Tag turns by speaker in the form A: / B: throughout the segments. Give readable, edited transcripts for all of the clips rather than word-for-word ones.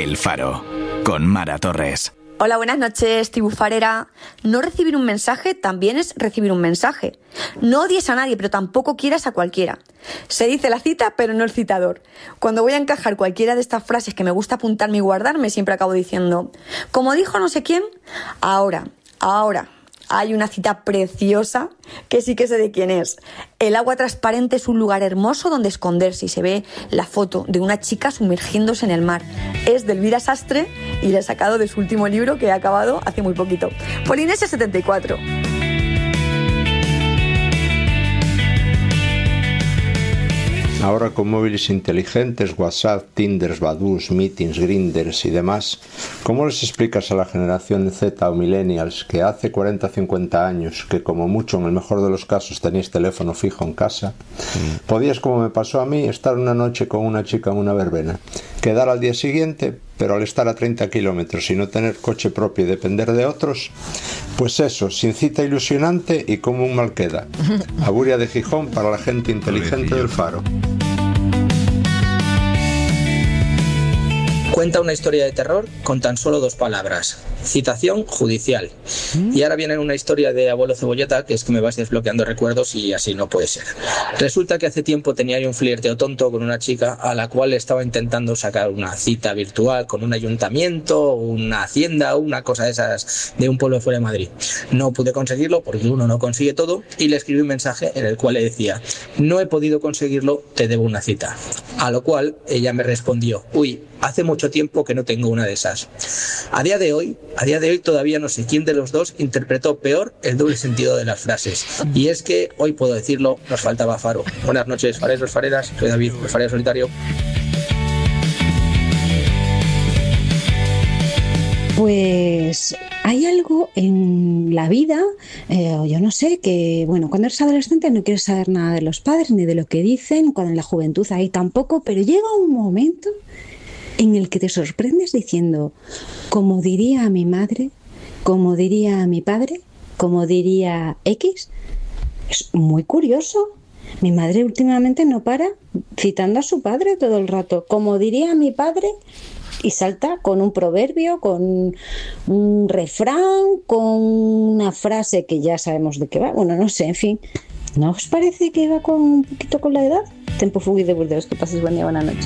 A: El Faro, con Mara Torres.
B: Hola, buenas noches, tribu farera. No recibir un mensaje también es recibir un mensaje. No odies a nadie, pero tampoco quieras a cualquiera. Se dice la cita, pero no el citador. Cuando voy a encajar cualquiera de estas frases que me gusta apuntarme y guardarme, siempre acabo diciendo, como dijo no sé quién, ahora. Hay una cita preciosa que sí que sé de quién es. El agua transparente es un lugar hermoso donde esconderse y se ve la foto de una chica sumergiéndose en el mar. Es de Elvira Sastre y la he sacado de su último libro que he acabado hace muy poquito. Polinesia 74.
C: Ahora con móviles inteligentes, WhatsApp, Tinder, Badoo, Meetings, Grinders y demás, ¿cómo les explicas a la generación Z o millennials que hace 40 o 50 años, que como mucho en el mejor de los casos tenéis teléfono fijo en casa, podías, como me pasó a mí, estar una noche con una chica en una verbena, quedar al día siguiente, pero al estar a 30 kilómetros y no tener coche propio y depender de otros, pues eso, sin cita ilusionante y como un mal queda. Aburia de Gijón para la gente inteligente del Faro.
D: Cuenta una historia de terror con tan solo 2 palabras. Citación judicial. Y ahora viene una historia de abuelo cebolleta, que es que me vas desbloqueando recuerdos y así no puede ser. Resulta que hace tiempo tenía yo un flirteo tonto con una chica a la cual estaba intentando sacar una cita virtual con un ayuntamiento, una hacienda, una cosa de esas de un pueblo fuera de Madrid. No pude conseguirlo porque uno no consigue todo y le escribí un mensaje en el cual le decía, no he podido conseguirlo, te debo una cita. A lo cual ella me respondió, uy, hace mucho tiempo que no tengo una de esas. A día de hoy todavía no sé quién de los dos interpretó peor el doble sentido de las frases. Y es que, hoy puedo decirlo, nos faltaba faro. Buenas noches, fareros, fareras. Soy David, el farero solitario.
E: Pues hay algo en la vida, yo no sé, que bueno, cuando eres adolescente no quieres saber nada de los padres ni de lo que dicen, cuando en la juventud ahí tampoco, pero llega un momento en el que te sorprendes diciendo, como diría mi madre, como diría mi padre, como diría X. Es muy curioso. Mi madre últimamente no para citando a su padre todo el rato, como diría mi padre, y salta con un proverbio, con un refrán, con una frase que ya sabemos de qué va. Bueno, no sé, en fin. ¿No os parece que va con un poquito con la edad? Tempo fugui de Burdeos, que paséis buen día, buena noche.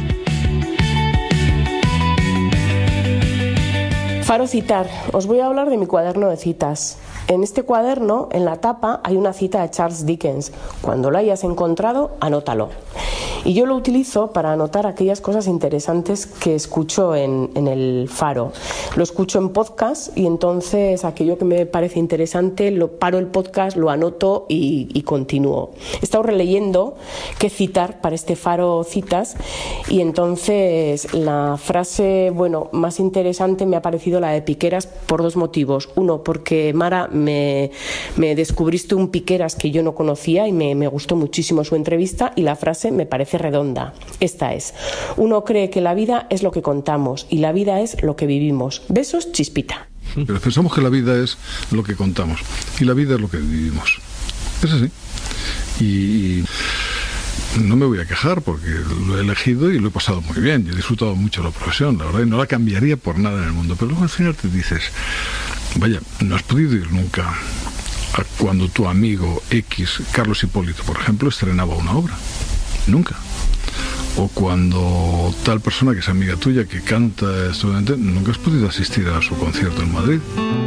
F: Faro citar. Os voy a hablar de mi cuaderno de citas. En este cuaderno, en la tapa, hay una cita de Charles Dickens. Cuando lo hayas encontrado, anótalo. Y yo lo utilizo para anotar aquellas cosas interesantes que escucho en el Faro. Lo escucho en podcast y entonces aquello que me parece interesante, lo paro el podcast, lo anoto y continúo. He estado releyendo qué citar para este Faro citas y entonces la frase, más interesante me ha parecido la de Piqueras por 2 motivos. Uno, porque Mara me descubriste un Piqueras que yo no conocía y me gustó muchísimo su entrevista y la frase me parece redonda. Esta es: uno cree que la vida es lo que contamos y la vida es lo que vivimos. Besos, Chispita.
G: Pero pensamos que la vida es lo que contamos y la vida es lo que vivimos. Es así. Y no me voy a quejar porque lo he elegido y lo he pasado muy bien. Yo he disfrutado mucho la profesión, la verdad, y no la cambiaría por nada en el mundo. Pero luego al final te dices, vaya, no has podido ir nunca a cuando tu amigo X, Carlos Hipólito, por ejemplo, estrenaba una obra. Nunca. O cuando tal persona que es amiga tuya, que canta estudiante, nunca has podido asistir a su concierto en Madrid.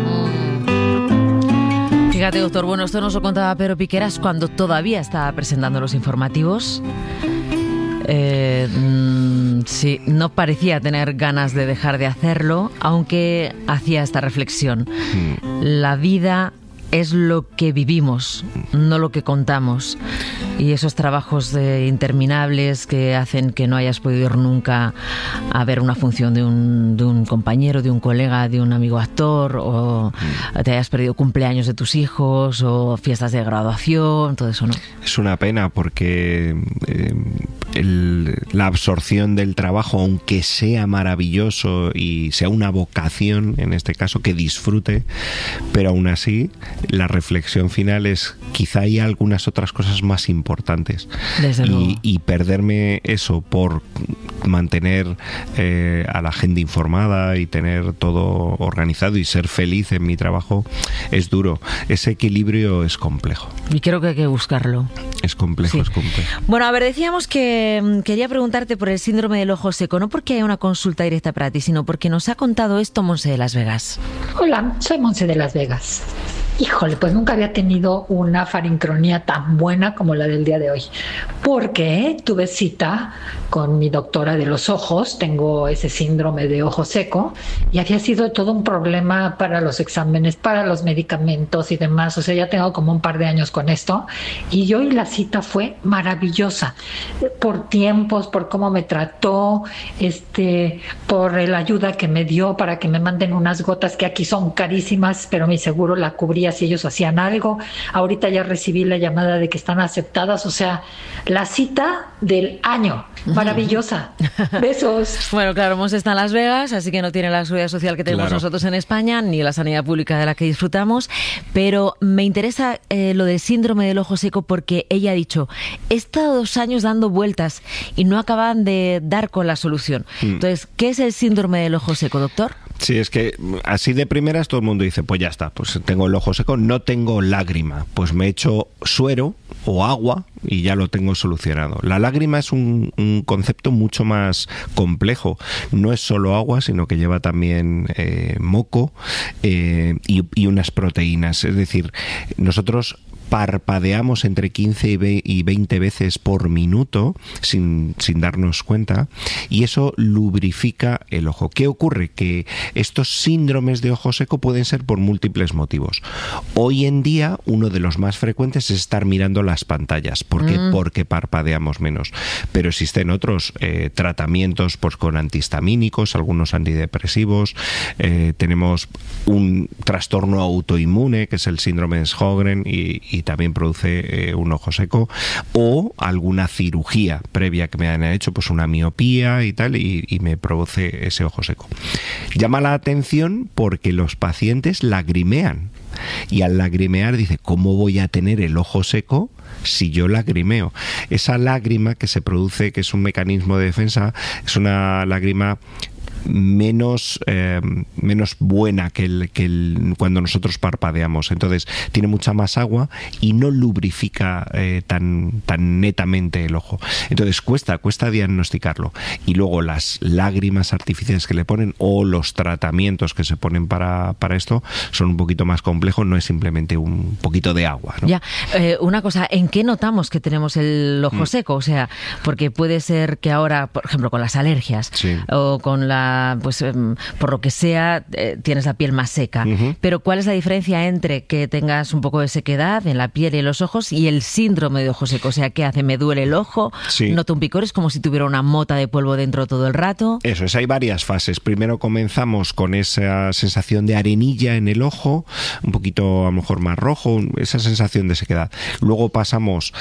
H: Fíjate, doctor, esto nos lo contaba Pedro Piqueras cuando todavía estaba presentando los informativos. Sí, no parecía tener ganas de dejar de hacerlo, aunque hacía esta reflexión. La vida es lo que vivimos, no lo que contamos. Y esos trabajos interminables que hacen que no hayas podido ir nunca a ver una función de un compañero, de un colega, de un amigo actor, o te hayas perdido cumpleaños de tus hijos o fiestas de graduación, todo eso, ¿no?
I: Es una pena porque la absorción del trabajo, aunque sea maravilloso y sea una vocación, en este caso, que disfrute, pero aún así la reflexión final es quizá hay algunas otras cosas más importantes.
H: Desde luego.
I: Y perderme eso por mantener a la gente informada y tener todo organizado y ser feliz en mi trabajo es duro. Ese equilibrio es complejo.
H: Y creo que hay que buscarlo.
I: Es complejo,
H: Sí.
I: es complejo.
H: Bueno, a ver, decíamos que quería preguntarte por el síndrome del ojo seco, no porque haya una consulta directa para ti, sino porque nos ha contado esto Monse de Las Vegas.
J: Hola, soy Monse de Las Vegas. Híjole, pues nunca había tenido una farincronía tan buena como la del día de hoy, porque tuve cita con mi doctora de los ojos, tengo ese síndrome de ojo seco y había sido todo un problema para los exámenes, para los medicamentos y demás, o sea, ya tengo como un par de años con esto y hoy la cita fue maravillosa, por tiempos, por cómo me trató, por la ayuda que me dio para que me manden unas gotas que aquí son carísimas, pero mi seguro la cubría si ellos hacían algo. Ahorita ya recibí la llamada de que están aceptadas, o sea, la cita del año, maravillosa. Besos.
H: Bueno, claro, Monse está en Las Vegas, así que no tiene la seguridad social que tenemos nosotros en España, ni la sanidad pública de la que disfrutamos, pero me interesa lo del síndrome del ojo seco porque ella ha dicho, he estado 2 años dando vueltas y no acaban de dar con la solución. Entonces, ¿qué es el síndrome del ojo seco, doctor?
I: Sí, es que así de primeras todo el mundo dice, pues ya está, pues tengo el ojo seco, no tengo lágrima, pues me echo suero o agua y ya lo tengo solucionado. La lágrima es un concepto mucho más complejo, no es solo agua, sino que lleva también moco y unas proteínas, es decir, nosotros parpadeamos entre 15 y 20 veces por minuto sin darnos cuenta y eso lubrifica el ojo. ¿Qué ocurre? Que estos síndromes de ojo seco pueden ser por múltiples motivos. Hoy en día uno de los más frecuentes es estar mirando las pantallas. ¿Por qué? Porque parpadeamos menos. Pero existen otros tratamientos pues, con antihistamínicos, algunos antidepresivos. Tenemos un trastorno autoinmune que es el síndrome de Sjögren y también produce un ojo seco, o alguna cirugía previa que me han hecho, pues una miopía y tal, y me produce ese ojo seco. Llama la atención porque los pacientes lagrimean, y al lagrimear dice, ¿cómo voy a tener el ojo seco si yo lagrimeo? Esa lágrima que se produce, que es un mecanismo de defensa, es una lágrima menos buena que cuando nosotros parpadeamos, entonces tiene mucha más agua y no lubrifica tan netamente el ojo, entonces cuesta diagnosticarlo. Y luego las lágrimas artificiales que le ponen o los tratamientos que se ponen para esto son un poquito más complejos, no es simplemente un poquito de agua, ¿no?
H: Ya, una cosa, ¿en qué notamos que tenemos el ojo seco? O sea, porque puede ser que ahora, por ejemplo, con las alergias o con pues por lo que sea, tienes la piel más seca. Pero ¿cuál es la diferencia entre que tengas un poco de sequedad en la piel y en los ojos y el síndrome de ojo seco? O sea, ¿qué hace? ¿Me duele el ojo? ¿Noto un picor? ¿Es como si tuviera una mota de polvo dentro todo el rato?
I: Eso es, hay varias fases. Primero comenzamos con esa sensación de arenilla en el ojo, un poquito a lo mejor más rojo, esa sensación de sequedad. Luego pasamos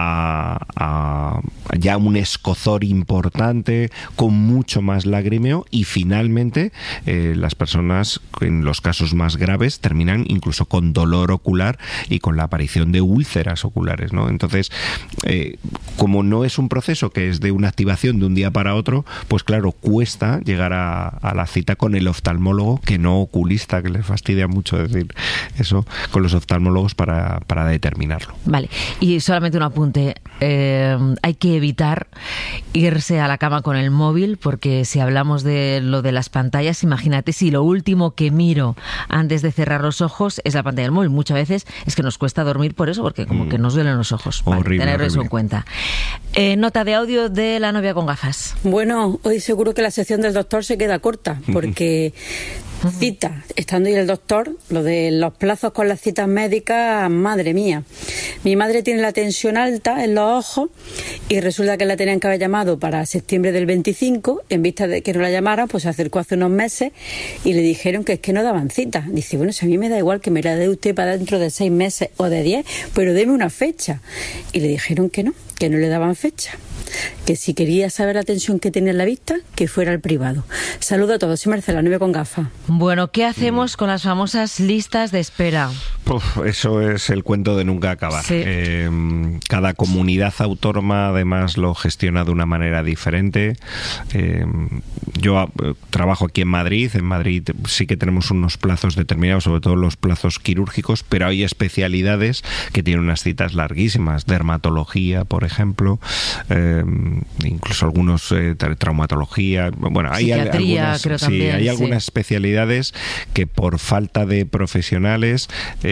I: a ya un escozor importante con mucho más lagrimeo y finalmente las personas en los casos más graves terminan incluso con dolor ocular y con la aparición de úlceras oculares, ¿no? Entonces, como no es un proceso que es de una activación de un día para otro, pues claro, cuesta llegar a la cita con el oftalmólogo, que no oculista, que les fastidia mucho decir eso, con los oftalmólogos para determinarlo.
H: Vale, y solamente un apunte, hay que evitar irse a la cama con el móvil, porque si hablamos de lo de las pantallas, imagínate si lo último que miro antes de cerrar los ojos es la pantalla del móvil. Muchas veces es que nos cuesta dormir por eso, porque como que nos duelen los ojos. Vale,
I: horrible,
H: tener eso
I: horrible.
H: en cuenta. Nota de audio de la novia con gafas.
K: Bueno, hoy seguro que la sección del doctor se queda corta, porque cita, estando ahí el doctor, lo de los plazos con las citas médicas, madre mía. Mi madre tiene la tensión alta en los ojos y resulta que la tenían que haber llamado para septiembre del 25, en vista de que no la llamaran, pues se acercó hace unos meses y le dijeron que es que no daban citas. Dice, bueno, si a mí me da igual que me la dé usted para dentro de 6 meses o de 10, pero deme una fecha. Y le dijeron que no le daban fecha. que si quería saber la tensión que tenía en la vista, que fuera al privado. Saludo a todos, soy Marcela, 9 con gafas.
H: Bueno, ¿qué hacemos con las famosas listas de espera?
I: Eso es el cuento de nunca acabar.
H: Sí.
I: Cada comunidad autónoma además lo gestiona de una manera diferente. Yo trabajo aquí en Madrid. En Madrid sí que tenemos unos plazos determinados, sobre todo los plazos quirúrgicos, pero hay especialidades que tienen unas citas larguísimas. Dermatología, por ejemplo, incluso algunos traumatología. Bueno, hay algunas,
H: creo también,
I: hay algunas especialidades que por falta de profesionales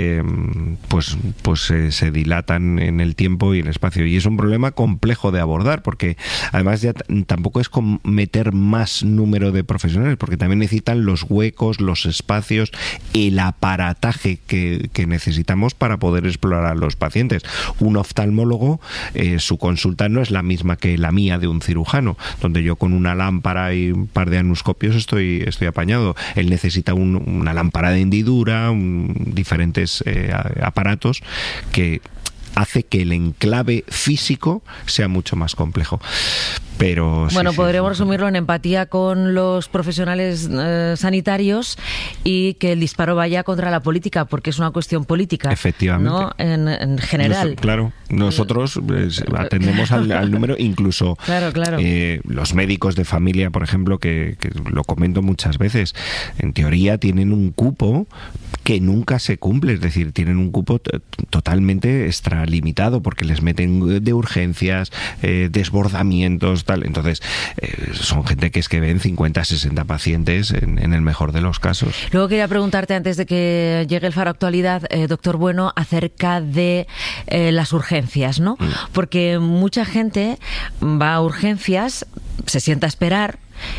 I: se dilatan en el tiempo y el espacio, y es un problema complejo de abordar, porque además ya tampoco es con meter más número de profesionales, porque también necesitan los huecos, los espacios, el aparataje que necesitamos para poder explorar a los pacientes. Un oftalmólogo, su consulta no es la misma que la mía de un cirujano, donde yo con una lámpara y un par de anoscopios estoy apañado. Él necesita una lámpara de hendidura, diferentes aparatos que hace que el enclave físico sea mucho más complejo. Pero
H: bueno, podríamos resumirlo en empatía con los profesionales sanitarios y que el disparo vaya contra la política, porque es una cuestión política.
I: Efectivamente.
H: ¿No? En general.
I: Claro, nosotros atendemos al número, incluso
H: claro.
I: Los médicos de familia, por ejemplo, que lo comento muchas veces, en teoría tienen un cupo que nunca se cumple, es decir, tienen un cupo totalmente extralimitado porque les meten de urgencias, desbordamientos, tal. Entonces, son gente que ven 50, 60 pacientes en el mejor de los casos.
H: Luego quería preguntarte, antes de que llegue el Faro Actualidad, doctor Bueno, acerca de las urgencias, ¿no? Porque mucha gente va a urgencias, se sienta a esperar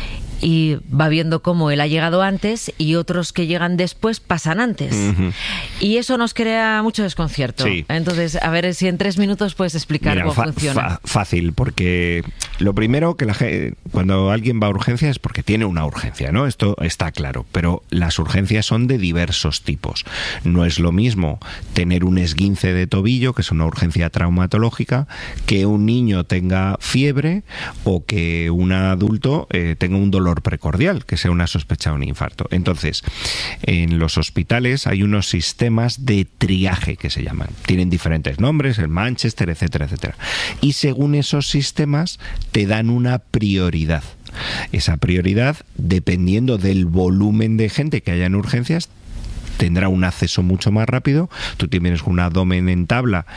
H: y va viendo cómo él ha llegado antes y otros que llegan después pasan antes. Uh-huh. Y eso nos crea mucho desconcierto. Sí. Entonces, a ver si en 3 minutos puedes explicar cómo funciona.
I: Fácil, porque lo primero que cuando alguien va a urgencias es porque tiene una urgencia, ¿no? Esto está claro, pero las urgencias son de diversos tipos. No es lo mismo tener un esguince de tobillo, que es una urgencia traumatológica, que un niño tenga fiebre o que un adulto tenga un dolor precordial, que sea una sospecha de un infarto. Entonces, en los hospitales hay unos sistemas de triaje que se llaman. Tienen diferentes nombres, el Manchester, etcétera, etcétera. Y según esos sistemas te dan una prioridad. Esa prioridad, dependiendo del volumen de gente que haya en urgencias, tendrá un acceso mucho más rápido. Tú tienes un abdomen en tabla,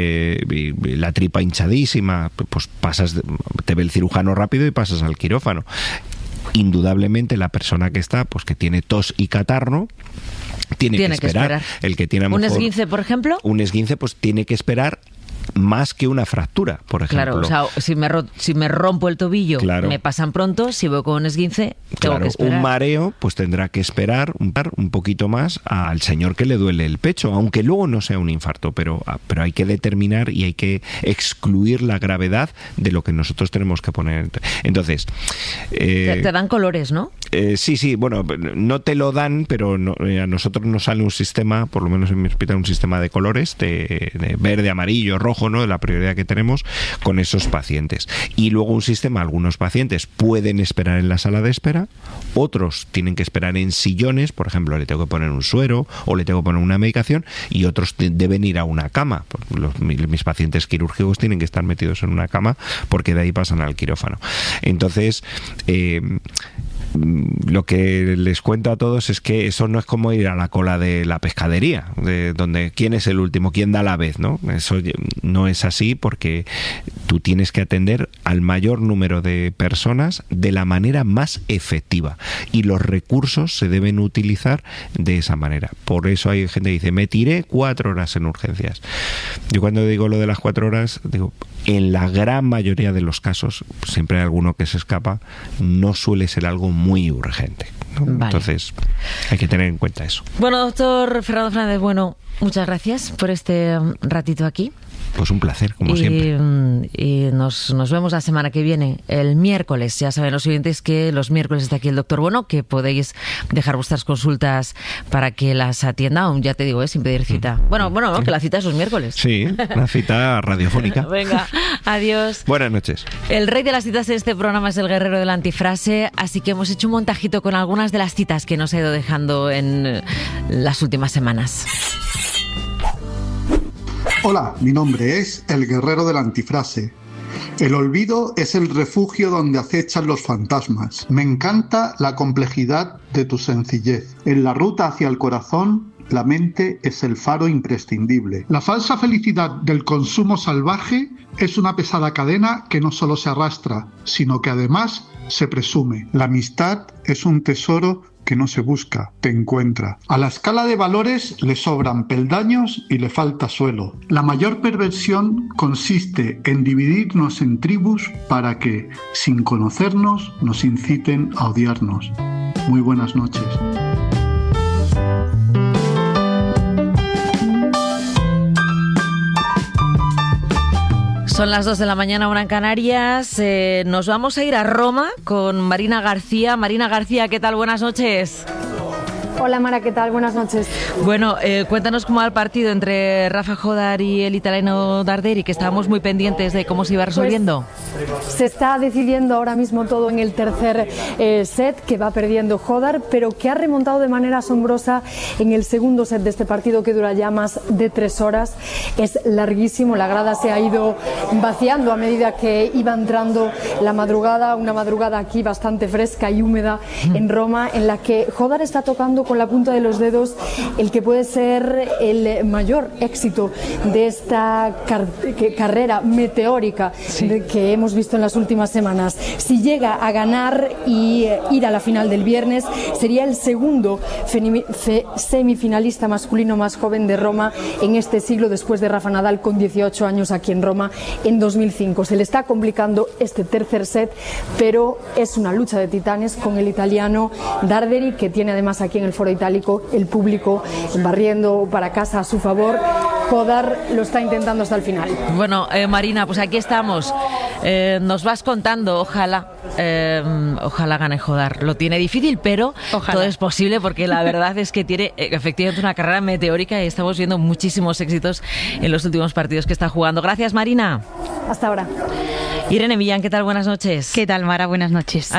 I: la tripa hinchadísima, pues te ve el cirujano rápido y pasas al quirófano. Indudablemente la persona que está, pues que tiene tos y catarro, tiene que esperar. El que tiene a lo mejor
H: ¿un esguince, por ejemplo?
I: Un esguince, pues tiene que esperar más que una fractura, por ejemplo.
H: Claro, o sea, si me rompo el tobillo, claro, me pasan pronto. Si voy con un esguince, tengo que esperar.
I: Un mareo, pues tendrá que esperar un poquito más al señor que le duele el pecho, aunque luego no sea un infarto, pero hay que determinar y hay que excluir la gravedad de lo que nosotros tenemos que poner. Entonces,
H: te dan colores, ¿no?
I: Sí, bueno, no te lo dan, pero a nosotros nos sale un sistema, por lo menos en mi hospital, un sistema de colores, de verde, amarillo, rojo, ¿no? De la prioridad que tenemos con esos pacientes. Y luego un sistema, algunos pacientes pueden esperar en la sala de espera, otros tienen que esperar en sillones, por ejemplo, le tengo que poner un suero o le tengo que poner una medicación, y otros deben ir a una cama. Mis pacientes quirúrgicos tienen que estar metidos en una cama porque de ahí pasan al quirófano. Entonces, lo que les cuento a todos es que eso no es como ir a la cola de la pescadería, de donde quién es el último, quién da la vez, ¿no? Eso no es así, porque tú tienes que atender al mayor número de personas de la manera más efectiva, y los recursos se deben utilizar de esa manera. Por eso hay gente que dice, me tiré 4 horas en urgencias. Yo cuando digo lo de las 4 horas, digo, en la gran mayoría de los casos, siempre hay alguno que se escapa, no suele ser algo muy urgente, ¿no? Vale. Entonces, hay que tener en cuenta eso.
H: Bueno, doctor Fernando Fernández Bueno, muchas gracias por este ratito aquí.
I: Pues un placer, como siempre.
H: Y nos vemos la semana que viene, el miércoles. Ya saben los oyentes que los miércoles está aquí el doctor Bono, que podéis dejar vuestras consultas para que las atienda, ya te digo, sin pedir cita. Bueno, no, que la cita es los miércoles.
I: Sí, una cita radiofónica.
H: Venga, adiós.
I: Buenas noches.
H: El rey de las citas en este programa es el guerrero de la antifrase, así que hemos hecho un montajito con algunas de las citas que nos ha ido dejando en las últimas semanas.
L: Hola, mi nombre es el guerrero de la antifrase. El olvido es el refugio donde acechan los fantasmas. Me encanta la complejidad de tu sencillez. En la ruta hacia el corazón, la mente es el faro imprescindible. La falsa felicidad del consumo salvaje es una pesada cadena que no solo se arrastra, sino que además se presume. La amistad es un tesoro que no se busca, te encuentra. A la escala de valores le sobran peldaños y le falta suelo. La mayor perversión consiste en dividirnos en tribus para que, sin conocernos, nos inciten a odiarnos. Muy buenas noches.
H: Son las 2 de la mañana, 1 en Canarias. Nos vamos a ir a Roma con Marina García. Marina García, ¿qué tal? Buenas noches.
M: Hola Mara, ¿qué tal? Buenas noches.
H: Bueno, cuéntanos cómo va el partido entre Rafa Jodar y el italiano Darderi, que estábamos muy pendientes de cómo se iba resolviendo.
M: Pues, se está decidiendo ahora mismo todo en el tercer set, que va perdiendo Jodar, pero que ha remontado de manera asombrosa en el segundo set de este partido, que dura ya más de 3 horas. Es larguísimo, la grada se ha ido vaciando a medida que iba entrando la madrugada, una madrugada aquí bastante fresca y húmeda en Roma, en la que Jodar está tocando con la punta de los dedos el que puede ser el mayor éxito de esta carrera meteórica que hemos visto en las últimas semanas. Si llega a ganar y ir a la final del viernes, sería el segundo semifinalista masculino más joven de Roma en este siglo, después de Rafa Nadal con 18 años aquí en Roma en 2005. Se le está complicando este tercer set, pero es una lucha de titanes con el italiano Darderi, que tiene además aquí en el Foro Itálico el público barriendo para casa a su favor. Jodar lo está intentando hasta el final.
H: Bueno, Marina, pues aquí estamos. Nos vas contando, ojalá gane Jodar. Lo tiene difícil, pero todo es posible, porque la verdad es que tiene efectivamente una carrera meteórica y estamos viendo muchísimos éxitos en los últimos partidos que está jugando. Gracias, Marina.
M: Hasta ahora.
H: Irene Millán, ¿qué tal? Buenas noches.
N: ¿Qué tal, Mara? Buenas noches.